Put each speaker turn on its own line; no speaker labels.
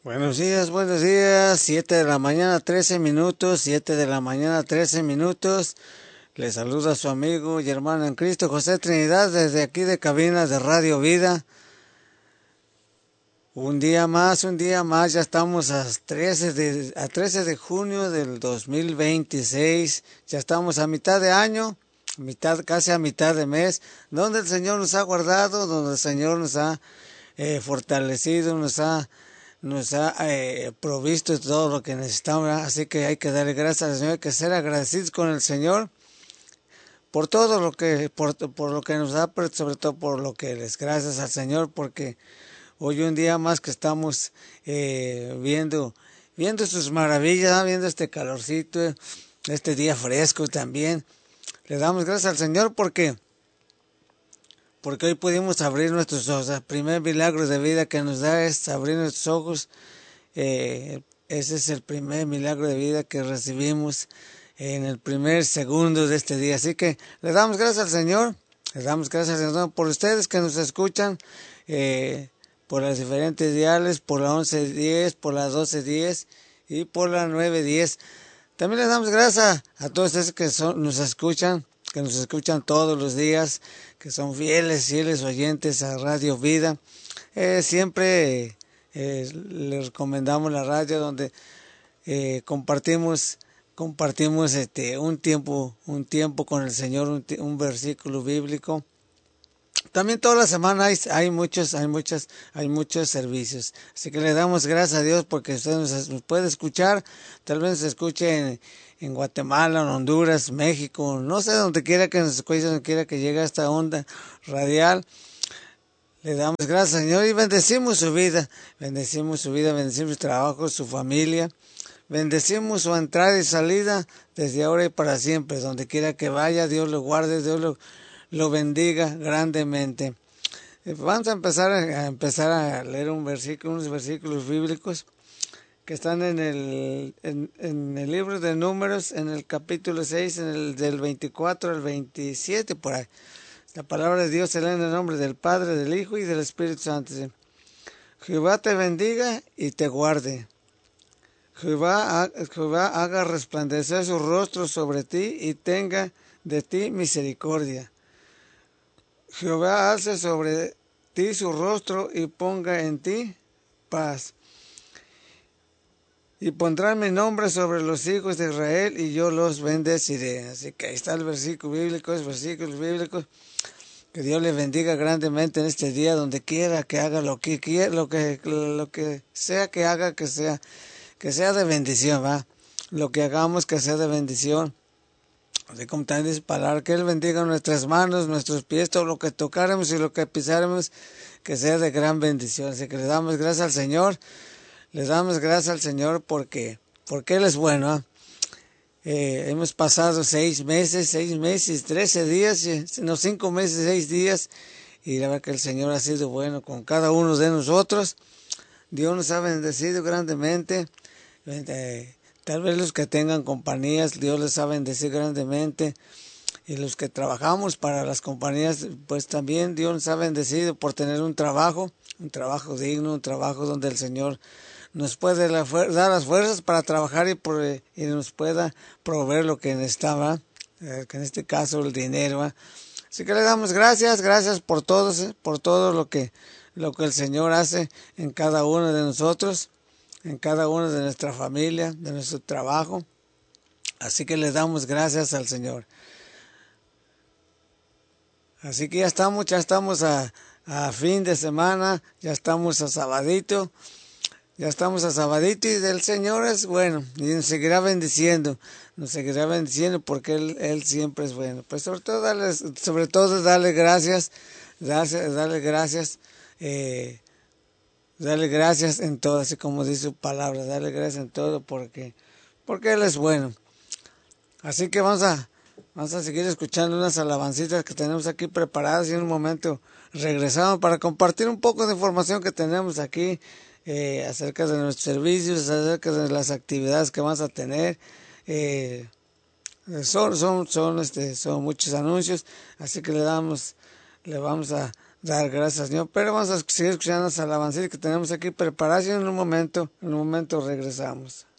Buenos días, 7 de la mañana, 13 minutos, 7 de la mañana, 13 minutos. Le saluda a su amigo y hermano en Cristo, José Trinidad, desde aquí de cabina de Radio Vida. Un día más, ya estamos a 13 de junio del 2026, ya estamos a mitad de año, casi a mitad de mes, donde el Señor nos ha guardado, donde el Señor nos ha fortalecido, nos ha provisto todo lo que necesitamos, ¿verdad? Así que hay que darle gracias al Señor, hay que ser agradecidos con el Señor por todo lo que, por lo que nos da, pero sobre todo por lo que les gracias al Señor, porque hoy un día más que estamos viendo sus maravillas, ¿no? Viendo este calorcito, este día fresco también. Le damos gracias al Señor porque hoy pudimos abrir nuestros ojos. El primer milagro de vida que nos da es abrir nuestros ojos. Ese es el primer milagro de vida que recibimos en el primer segundo de este día. Así que le damos gracias al Señor. Le damos gracias al Señor por ustedes que nos escuchan por las diferentes diales, por la 1110, por la 1210 y por la 910. También le damos gracias a todos ustedes que nos escuchan todos los días, que son fieles oyentes a Radio Vida. Siempre les recomendamos la radio donde compartimos un tiempo con el Señor, un versículo bíblico. También toda la semana hay muchos servicios. Así que le damos gracias a Dios porque usted nos puede escuchar. Tal vez se escuche en Guatemala, en Honduras, México, no sé, donde quiera que nos escuche, donde quiera que llegue a esta onda radial. Le damos gracias, Señor, y bendecimos su vida, bendecimos su trabajo, su familia. Bendecimos su entrada y salida desde ahora y para siempre. Donde quiera que vaya, Dios lo guarde, Dios lo bendiga grandemente. Vamos a empezar a leer unos versículos bíblicos que están en el libro de Números, en el capítulo 6, del 24 al 27, por ahí. La palabra de Dios se lee en el nombre del Padre, del Hijo y del Espíritu Santo. Jehová te bendiga y te guarde. Jehová haga resplandecer su rostro sobre ti y tenga de ti misericordia. Jehová alce sobre ti su rostro y ponga en ti paz. Y pondrá mi nombre sobre los hijos de Israel y yo los bendeciré. Así que ahí está el versículo bíblico, es versículos bíblicos. Que Dios le bendiga grandemente en este día, donde quiera que haga lo que quiera, lo que sea que haga, que sea de bendición, ¿va? Lo que hagamos que sea de bendición. Así como también dice palabra, que Él bendiga nuestras manos, nuestros pies, todo lo que tocáramos y lo que pisáramos, que sea de gran bendición. Así que le damos gracias al Señor, porque Él es bueno, ¿eh? Hemos pasado 6 meses, 13 días, no 5 meses, 6 días, y la verdad que el Señor ha sido bueno con cada uno de nosotros. Dios nos ha bendecido grandemente. Tal vez los que tengan compañías, Dios les ha bendecido grandemente. Y los que trabajamos para las compañías, pues también Dios nos ha bendecido por tener un trabajo digno, un trabajo donde el Señor nos puede dar las fuerzas para trabajar y nos pueda proveer lo que necesitaba, que en este caso el dinero, ¿eh? Así que le damos gracias por todo lo que el Señor hace en cada uno de nosotros, en cada uno de nuestra familia, de nuestro trabajo. Así que le damos gracias al Señor. Así que ya estamos a fin de semana, ya estamos a sabadito y del Señor es bueno y nos seguirá bendiciendo porque Él siempre es bueno. Pues sobre todo darle gracias en todo, así como dice su palabra, darle gracias en todo porque Él es bueno. Así que vamos a seguir escuchando unas alabancitas que tenemos aquí preparadas y en un momento regresamos para compartir un poco de información que tenemos aquí acerca de nuestros servicios, acerca de las actividades que vamos a tener. Son muchos anuncios, así que le vamos a dar gracias al Señor. Pero vamos a seguir escuchando las alabanzas que tenemos aquí preparadas y en un momento regresamos.